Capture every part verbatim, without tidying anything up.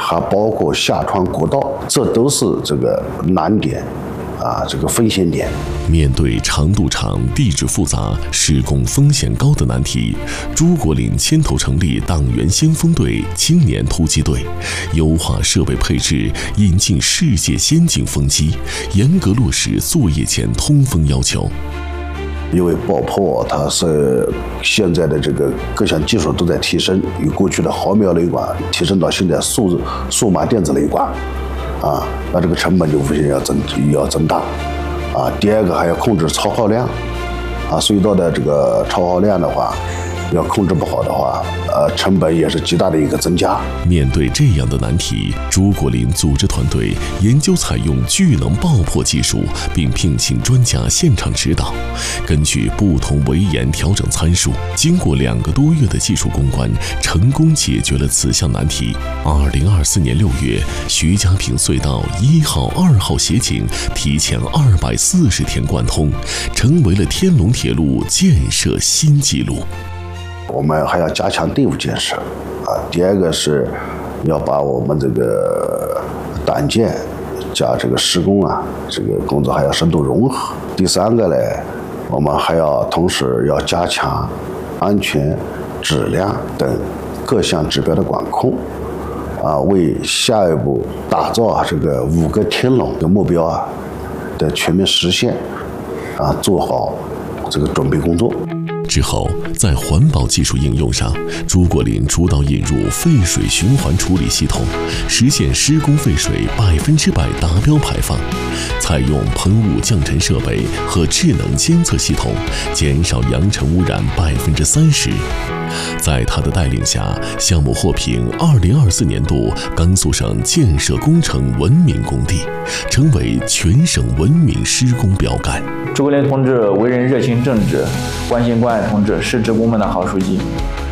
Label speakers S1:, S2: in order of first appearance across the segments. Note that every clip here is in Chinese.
S1: 还包括下穿国道，这都是这个难点啊，这个风险点。
S2: 面对长度长、地质复杂、施工风险高的难题，朱国林牵头成立党员先锋队、青年突击队，优化设备配置，引进世界先进风机，严格落实作业前通风要求。
S1: 因为爆破它是现在的这个各项技术都在提升，由过去的毫秒雷管提升到现在数数码电子雷管，啊，那这个成本就无限要增要增大，啊，第二个还要控制超耗量，啊，隧道的这个超耗量的话，要控制不好的话，呃，成本也是极大的一个增加。
S2: 面对这样的难题，朱国林组织团队研究采用聚能爆破技术，并聘请专家现场指导，根据不同围岩调整参数，经过两个多月的技术攻关，成功解决了此项难题。二零二四年六月，徐家坪隧道一号、二号斜井提前二百四十天贯通，成为了天龙铁路建设新纪录。
S1: 我们还要加强队伍建设，啊，第二个是要把我们这个党建加这个施工啊，这个工作还要深度融合。第三个呢，我们还要同时要加强安全、质量等各项指标的管控，啊，为下一步打造这个五个天龙的目标啊的全面实现，啊，做好这个准备工作。
S2: 之后，在环保技术应用上，朱国林主导引入废水循环处理系统，实现施工废水百分之百达标排放，采用喷雾降尘设备和智能监测系统，减少扬尘污染百分之三十。在他的带领下，项目获评二零二四年度甘肃省建设工程文明工地，成为全省文明施工标杆。
S3: 朱国林同志为人热情正直，关心关爱同志是职工们的好书记。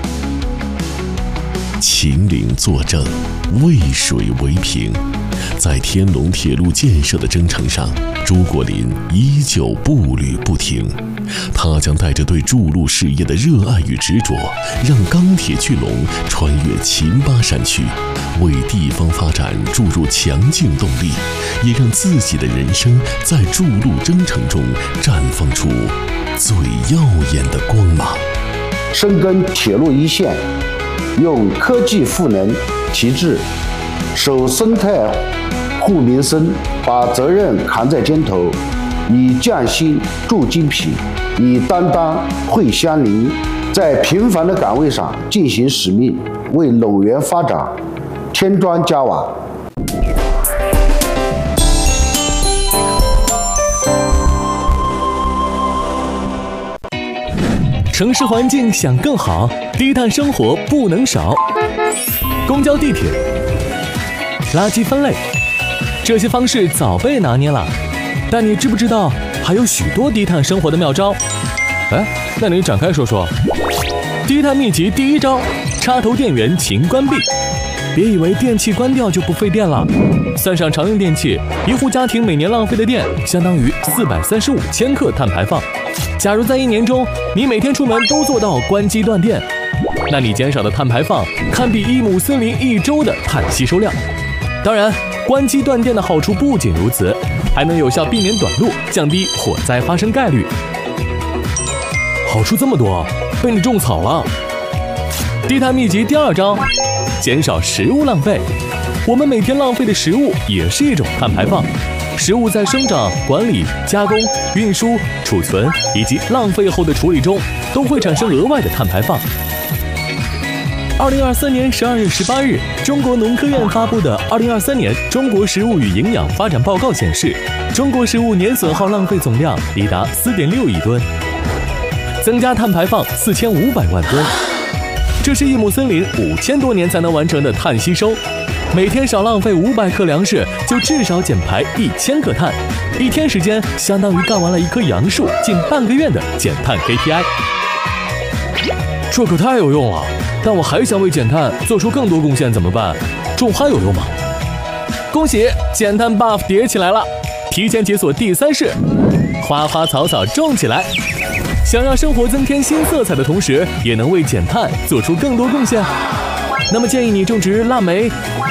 S2: 秦岭作证，渭水为凭。在天龙铁路建设的征程上，朱国林依旧步履不停。他将带着对筑路事业的热爱与执着，让钢铁巨龙穿越秦巴山区，为地方发展注入强劲动力，也让自己的人生在筑路征程中绽放出最耀眼的光芒。
S1: 深耕铁路一线，用科技赋能提质，守生态护民生，把责任扛在肩头，以匠心铸精品，以担当会乡邻，在平凡的岗位上进行使命，为陇源发展添砖加瓦。
S4: 城市环境想更好，低碳生活不能少。公交、地铁、垃圾分类，这些方式早被拿捏了，但你知不知道还有许多低碳生活的妙招？哎，那你展开说说。低碳秘籍第一招：插头电源勤关闭。别以为电器关掉就不费电了，算上常用电器，一户家庭每年浪费的电相当于四百三十五千克碳排放。假如在一年中，你每天出门都做到关机断电，那你减少的碳排放堪比一亩森林一周的碳吸收量。当然，关机断电的好处不仅如此，还能有效避免短路，降低火灾发生概率。好处这么多，被你种草了。低碳秘籍第二招：减少食物浪费。我们每天浪费的食物也是一种碳排放。食物在生长、管理、加工、运输、储存以及浪费后的处理中，都会产生额外的碳排放。二零二三年十二月十八日，中国农科院发布的《二零二三年中国食物与营养发展报告》显示，中国食物年损耗浪费总量已达四点六亿吨，增加碳排放四千五百万吨。这是一亩森林五千多年才能完成的碳吸收。每天少浪费五百克粮食，就至少减排一千克碳。一天时间相当于干完了一棵杨树近半个月的减碳 K P I。这可太有用了！但我还想为减碳做出更多贡献，怎么办？种花有用吗？恭喜，减碳 buff 叠起来了！提前解锁第三式，花花草草种起来。想让生活增添新色彩的同时，也能为减碳做出更多贡献，那么建议你种植腊梅、